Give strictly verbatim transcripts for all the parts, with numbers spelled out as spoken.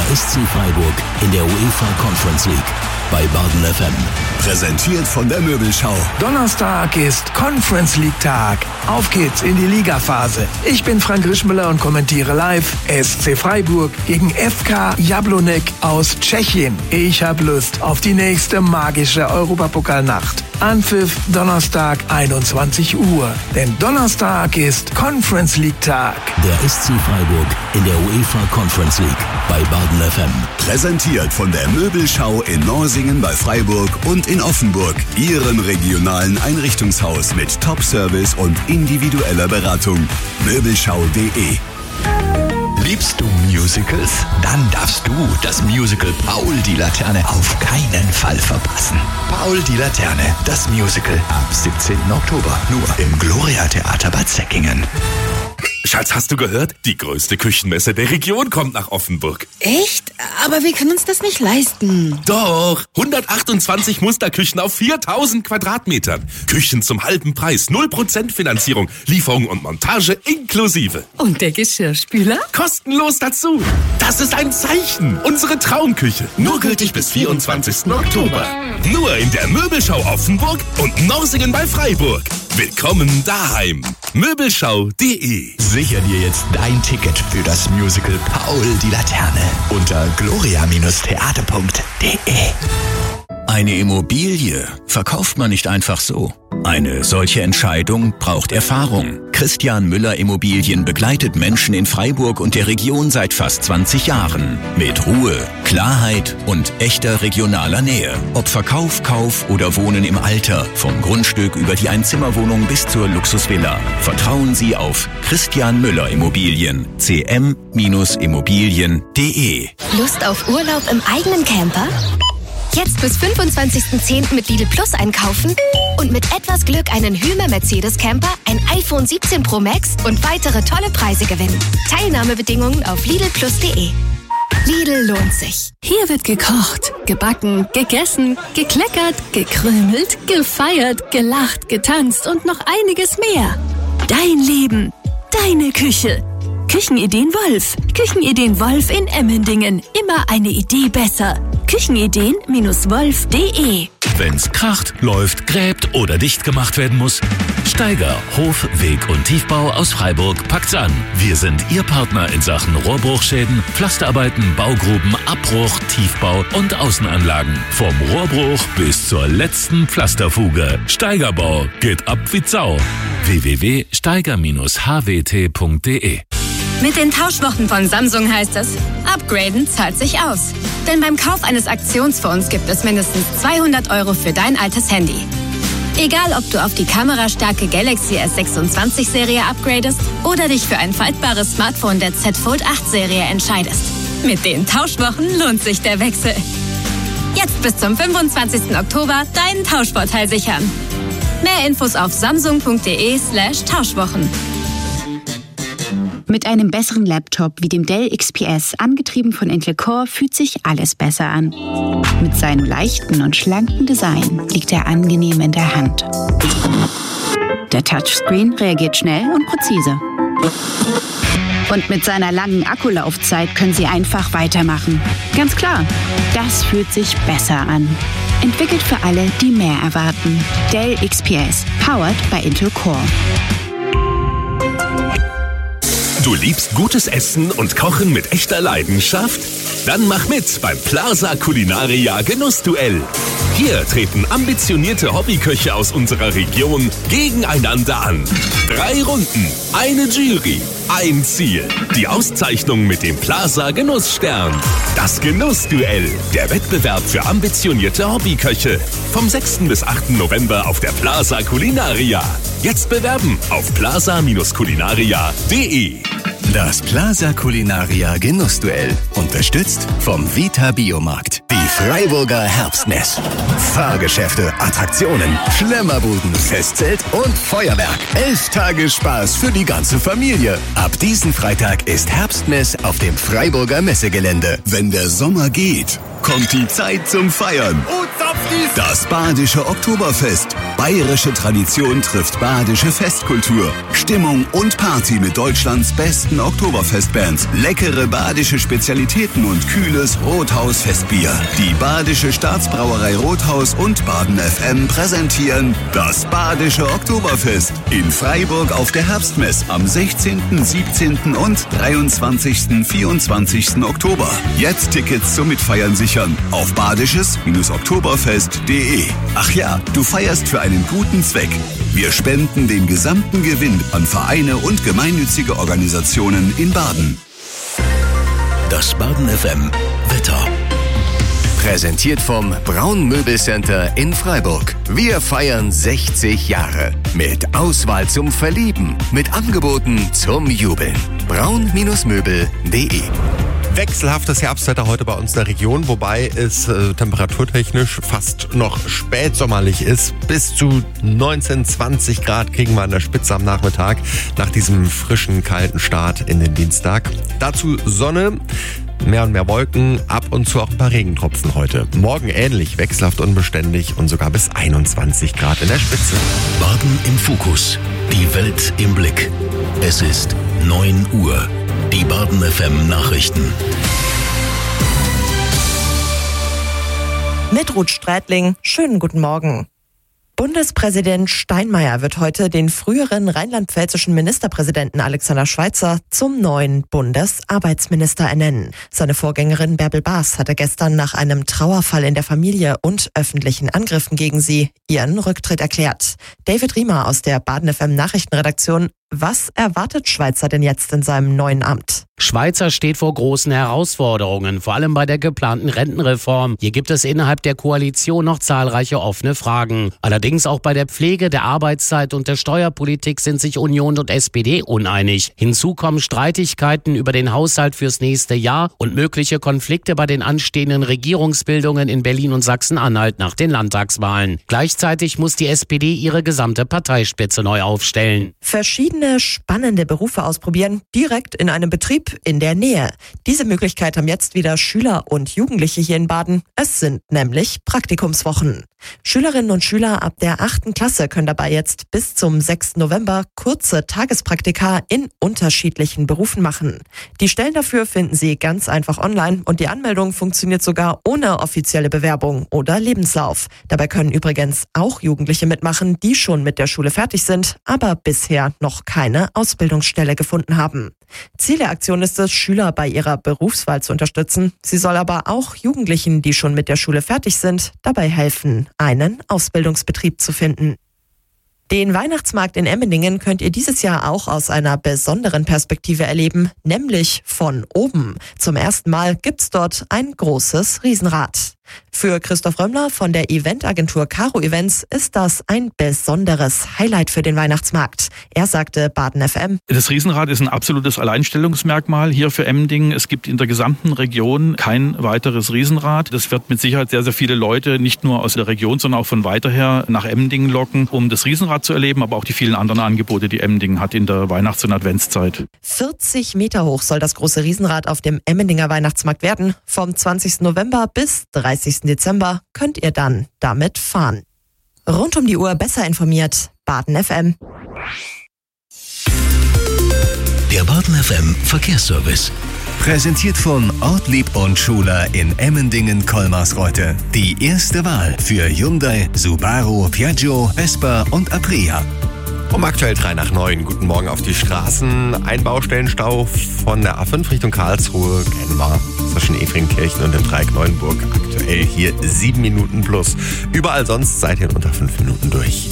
S C Freiburg in der UEFA Conference League bei Baden F M. Präsentiert von der Möbelschau. Donnerstag ist Conference League Tag. Auf geht's in die Ligaphase. Ich bin Frank Rischmüller und kommentiere live S C Freiburg gegen F K Jablonek aus Tschechien. Ich hab Lust auf die nächste magische Europapokalnacht. Anpfiff Donnerstag einundzwanzig Uhr. Denn Donnerstag ist Conference League Tag. Der S C Freiburg in der UEFA Conference League bei Baden F M. Präsentiert von der Möbelschau in Norsingen bei Freiburg und in Offenburg. Ihrem regionalen Einrichtungshaus mit Top-Service und individueller Beratung. Möbelschau punkt de. Liebst du Musicals? Dann darfst du das Musical Paul die Laterne auf keinen Fall verpassen. Paul die Laterne, das Musical ab siebzehnten Oktober. Nur im Gloria Theater Bad Säckingen. Schatz, hast du gehört? Die größte Küchenmesse der Region kommt nach Offenburg. Echt? Aber wir können uns das nicht leisten. Doch, hundertachtundzwanzig Musterküchen auf viertausend Quadratmetern. Küchen zum halben Preis, null Prozent Finanzierung, Lieferung und Montage inklusive. Und der Geschirrspüler? Kostenlos dazu. Das ist ein Zeichen. Unsere Traumküche. Nur gültig bis vierundzwanzigsten Oktober. Nur in der Möbelschau Offenburg und Norsingen bei Freiburg. Willkommen daheim. Möbelschau punkt de. Sicher dir jetzt dein Ticket für das Musical Paul die Laterne unter gloria theater punkt de. Eine Immobilie verkauft man nicht einfach so. Eine solche Entscheidung braucht Erfahrung. Christian Müller Immobilien begleitet Menschen in Freiburg und der Region seit fast zwanzig Jahren. Mit Ruhe, Klarheit und echter regionaler Nähe. Ob Verkauf, Kauf oder Wohnen im Alter. Vom Grundstück über die Einzimmerwohnung bis zur Luxusvilla. Vertrauen Sie auf Christian Müller Immobilien. c m Immobilien punkt de. Lust auf Urlaub im eigenen Camper? Jetzt bis fünfundzwanzigsten zehnten mit Lidl Plus einkaufen und mit etwas Glück einen Hymer Mercedes Camper, ein iPhone siebzehn Pro Max und weitere tolle Preise gewinnen. Teilnahmebedingungen auf lidl plus punkt de. Lidl lohnt sich. Hier wird gekocht, gebacken, gegessen, gekleckert, gekrümelt, gefeiert, gelacht, getanzt und noch einiges mehr. Dein Leben, deine Küche. Küchenideen Wolf. Küchenideen Wolf in Emmendingen. Immer eine Idee besser. Küchenideen Wolf punkt de. Wenn's kracht, läuft, gräbt oder dicht gemacht werden muss, Steiger Hof-, Weg- und Tiefbau aus Freiburg packt's an. Wir sind Ihr Partner in Sachen Rohrbruchschäden, Pflasterarbeiten, Baugruben, Abbruch, Tiefbau und Außenanlagen. Vom Rohrbruch bis zur letzten Pflasterfuge. Steigerbau geht ab wie Sau. w w w punkt steiger h w t punkt de. Mit den Tauschwochen von Samsung heißt es, upgraden zahlt sich aus. Denn beim Kauf eines Aktionsfonds gibt es mindestens zweihundert Euro für dein altes Handy. Egal, ob du auf die kamerastarke Galaxy S sechsundzwanzig Serie upgradest oder dich für ein faltbares Smartphone der Z Fold acht Serie entscheidest. Mit den Tauschwochen lohnt sich der Wechsel. Jetzt bis zum fünfundzwanzigsten Oktober deinen Tauschvorteil sichern. Mehr Infos auf samsung punkt de slash Tauschwochen. Mit einem besseren Laptop wie dem Dell X P S, angetrieben von Intel Core, fühlt sich alles besser an. Mit seinem leichten und schlanken Design liegt er angenehm in der Hand. Der Touchscreen reagiert schnell und präzise. Und mit seiner langen Akkulaufzeit können Sie einfach weitermachen. Ganz klar, das fühlt sich besser an. Entwickelt für alle, die mehr erwarten. Dell X P S, powered by Intel Core. Du liebst gutes Essen und Kochen mit echter Leidenschaft? Dann mach mit beim Plaza Culinaria Genussduell. Hier treten ambitionierte Hobbyköche aus unserer Region gegeneinander an. Drei Runden, eine Jury, ein Ziel. Die Auszeichnung mit dem Plaza Genussstern. Das Genussduell, der Wettbewerb für ambitionierte Hobbyköche. Vom sechsten bis achten November auf der Plaza Culinaria. Jetzt bewerben auf plaza culinaria punkt de. Das Plaza Culinaria Genussduell. Unterstützt vom Vita Biomarkt. Die Freiburger Herbstmess. Fahrgeschäfte, Attraktionen, Schlemmerbuden, Festzelt und Feuerwerk. Elf Tage Spaß für die ganze Familie. Ab diesen Freitag ist Herbstmess auf dem Freiburger Messegelände. Wenn der Sommer geht, kommt die Zeit zum Feiern. Das Badische Oktoberfest. Bayerische Tradition trifft badische Festkultur. Stimmung und Party mit Deutschlands besten Oktoberfestbands. Leckere badische Spezialitäten und kühles Rothaus-Festbier. Die Badische Staatsbrauerei Rothaus und Baden F M präsentieren das Badische Oktoberfest in Freiburg auf der Herbstmess am sechzehnten, siebzehnten und dreiundzwanzigsten, vierundzwanzigsten Oktober. Jetzt Tickets zum Mitfeiern sichern auf badisches Oktoberfest punkt de. Ach ja, du feierst für einen guten Zweck. Wir spenden den gesamten Gewinn an Vereine und gemeinnützige Organisationen in Baden. Das Baden F M Wetter. Präsentiert vom Braun Möbelcenter in Freiburg. Wir feiern sechzig Jahre. Mit Auswahl zum Verlieben. Mit Angeboten zum Jubeln. braun Möbel punkt de. Wechselhaftes Herbstwetter heute bei uns in der Region, wobei es äh, temperaturtechnisch fast noch spätsommerlich ist. Bis zu neunzehn, zwanzig Grad kriegen wir an der Spitze am Nachmittag nach diesem frischen, kalten Start in den Dienstag. Dazu Sonne, mehr und mehr Wolken, ab und zu auch ein paar Regentropfen heute. Morgen ähnlich, wechselhaft unbeständig und sogar bis einundzwanzig Grad in der Spitze. Baden im Fokus, die Welt im Blick. Es ist neun Uhr. Die Baden F M Nachrichten. Mit Ruth Strätling, schönen guten Morgen. Bundespräsident Steinmeier wird heute den früheren rheinland-pfälzischen Ministerpräsidenten Alexander Schweitzer zum neuen Bundesarbeitsminister ernennen. Seine Vorgängerin Bärbel Baas hatte gestern nach einem Trauerfall in der Familie und öffentlichen Angriffen gegen sie ihren Rücktritt erklärt. David Riemer aus der Baden F M Nachrichtenredaktion. Was erwartet Schweitzer denn jetzt in seinem neuen Amt? Schweitzer steht vor großen Herausforderungen, vor allem bei der geplanten Rentenreform. Hier gibt es innerhalb der Koalition noch zahlreiche offene Fragen. Allerdings auch bei der Pflege, der Arbeitszeit und der Steuerpolitik sind sich Union und S P D uneinig. Hinzu kommen Streitigkeiten über den Haushalt fürs nächste Jahr und mögliche Konflikte bei den anstehenden Regierungsbildungen in Berlin und Sachsen-Anhalt nach den Landtagswahlen. Gleichzeitig muss die S P D ihre gesamte Parteispitze neu aufstellen. Verschiedene spannende Berufe ausprobieren, direkt in einem Betrieb in der Nähe. Diese Möglichkeit haben jetzt wieder Schüler und Jugendliche hier in Baden. Es sind nämlich Praktikumswochen. Schülerinnen und Schüler ab der achten Klasse können dabei jetzt bis zum sechsten November kurze Tagespraktika in unterschiedlichen Berufen machen. Die Stellen dafür finden Sie ganz einfach online und die Anmeldung funktioniert sogar ohne offizielle Bewerbung oder Lebenslauf. Dabei können übrigens auch Jugendliche mitmachen, die schon mit der Schule fertig sind, aber bisher noch keine Ausbildungsstelle gefunden haben. Ziel der Aktion ist es, Schüler bei ihrer Berufswahl zu unterstützen. Sie soll aber auch Jugendlichen, die schon mit der Schule fertig sind, dabei helfen, einen Ausbildungsbetrieb zu finden. Den Weihnachtsmarkt in Emmendingen könnt ihr dieses Jahr auch aus einer besonderen Perspektive erleben, nämlich von oben. Zum ersten Mal gibt's dort ein großes Riesenrad. Für Christoph Römmler von der Eventagentur Caro Events ist das ein besonderes Highlight für den Weihnachtsmarkt. Er sagte Baden F M. Das Riesenrad ist ein absolutes Alleinstellungsmerkmal hier für Emmendingen. Es gibt in der gesamten Region kein weiteres Riesenrad. Das wird mit Sicherheit sehr, sehr viele Leute, nicht nur aus der Region, sondern auch von weiter her nach Emmendingen locken, um das Riesenrad zu erleben, aber auch die vielen anderen Angebote, die Emmendingen hat in der Weihnachts- und Adventszeit. vierzig Meter hoch soll das große Riesenrad auf dem Emmendinger Weihnachtsmarkt werden. Vom zwanzigsten November bis dreißigsten Dezember könnt ihr dann damit fahren. Rund um die Uhr besser informiert, Baden F M. Der Baden F M Verkehrsservice. Präsentiert von Ortlieb und Schuler in Emmendingen-Kolmarsreuth. Die erste Wahl für Hyundai, Subaru, Piaggio, Vespa und Aprilia. Um aktuell drei nach neun. Guten Morgen auf die Straßen. Ein Baustellenstau von der A fünf Richtung Karlsruhe kennen wir zwischen Efringkirchen und dem Dreieck Neuenburg. Aktuell hier sieben Minuten plus. Überall sonst seid ihr in unter fünf Minuten durch.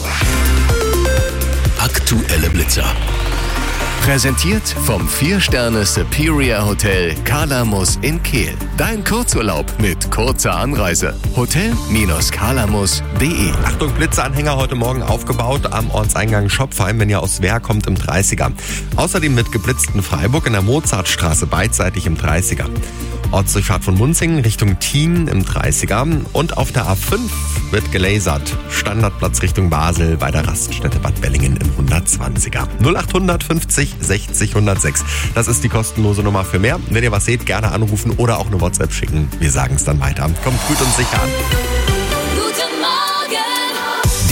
Aktuelle Blitzer. Präsentiert vom vier Sterne Superior Hotel Kalamus in Kehl. Dein Kurzurlaub mit kurzer Anreise. Hotel Kalamus punkt de. Achtung, Blitzanhänger heute Morgen aufgebaut am Ortseingang Schopfheim, wenn ihr aus Wehr kommt, im dreißiger. Außerdem mit geblitzten Freiburg in der Mozartstraße beidseitig im dreißiger. Ortsdurchfahrt von Munzingen Richtung Thien im dreißiger. Und auf der A fünf wird gelasert. Standardplatz Richtung Basel bei der Raststätte Bad Bellingen im hundertzwanziger. null acht fünfzig sechzig hundertsechs. Das ist die kostenlose Nummer für mehr. Wenn ihr was seht, gerne anrufen oder auch eine WhatsApp schicken. Wir sagen es dann weiter. Kommt gut und sicher an.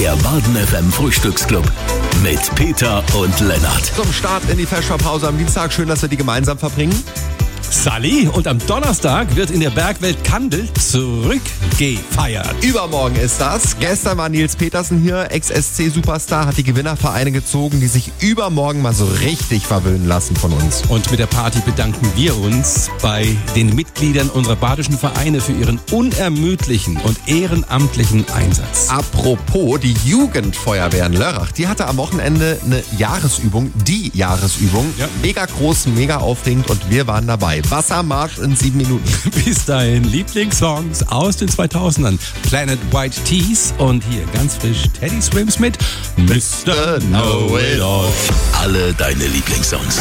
Der Baden F M Frühstücksclub mit Peter und Lennart. Zum Start in die Festspielpause am Dienstag. Schön, dass wir die gemeinsam verbringen. Sally, und am Donnerstag wird in der Bergwelt Kandel zurückgefeiert. Übermorgen ist das. Gestern war Nils Petersen hier, Ex-S C-Superstar, hat die Gewinnervereine gezogen, die sich übermorgen mal so richtig verwöhnen lassen von uns. Und mit der Party bedanken wir uns bei den Mitgliedern unserer badischen Vereine für ihren unermüdlichen und ehrenamtlichen Einsatz. Apropos, die Jugendfeuerwehr in Lörrach, die hatte am Wochenende eine Jahresübung, die Jahresübung. Ja. Mega groß, mega aufregend und wir waren dabei. Wassermarsch in sieben Minuten. Bis dahin Lieblingssongs aus den zweitausendern. Planet White Tees und hier ganz frisch Teddy Swims mit Mister Know It All. Alle deine Lieblingssongs.